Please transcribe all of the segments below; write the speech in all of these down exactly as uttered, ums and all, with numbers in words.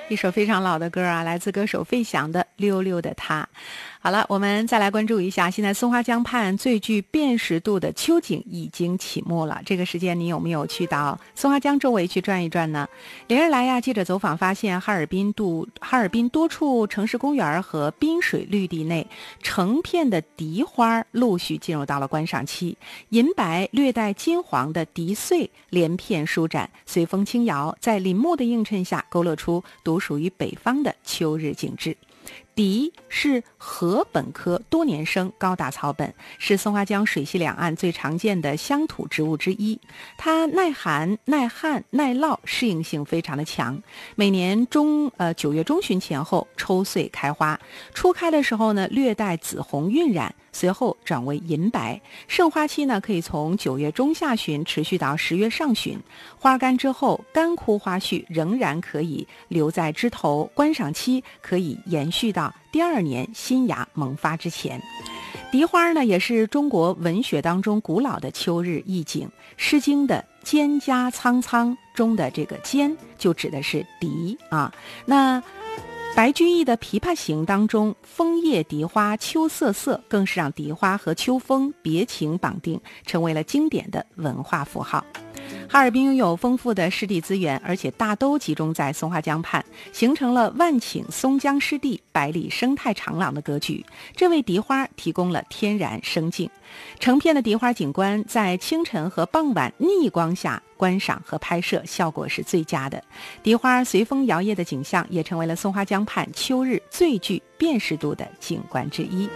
一首非常老的歌啊，来自歌手费翔的《溜溜的他》。好了，我们再来关注一下，现在松花江畔最具辨识度的秋景已经起幕了。这个时间你有没有去到松花江周围去转一转呢？连日来呀，记者走访发现，哈尔滨度哈尔滨多处城市公园和滨水绿地内，成片的荻花陆续进入到了观赏期，银白略带金黄的荻穗连片舒展，随风轻摇，在林木的映衬下，勾勒出独属于北方的秋日景致。荻是禾本科多年生高大草本，是松花江水系两岸最常见的乡土植物之一。它耐寒、耐旱、耐涝，适应性非常的强。每年中呃九月中旬前后抽穗开花，初开的时候呢略带紫红晕染，随后转为银白。盛花期呢可以从九月中下旬持续到十月上旬。花干之后，干枯花絮仍然可以留在枝头，观赏期可以延续到第二年新芽萌发之前。荻花呢，也是中国文学当中古老的秋日意境。《诗经》的《蒹葭苍苍》中的这个蒹就指的是荻啊。那白居易的《琵琶行》当中，枫叶荻花秋瑟瑟，更是让荻花和秋风别情绑定，成为了经典的文化符号。哈尔滨拥有丰富的湿地资源，而且大都集中在松花江畔，形成了万顷松江湿地、百里生态长廊的格局，这为荻花提供了天然生境。成片的荻花景观在清晨和傍晚逆光下观赏和拍摄效果是最佳的，荻花随风摇曳的景象也成为了松花江畔秋日最具辨识度的景观之一。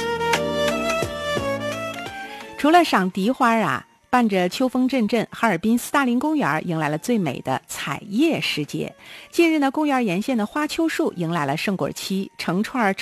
除了赏荻花啊，伴着秋风阵阵，哈尔滨斯大林公园迎来了最美的彩叶时节。近日呢，公园沿线的花秋树迎来了盛果期，成串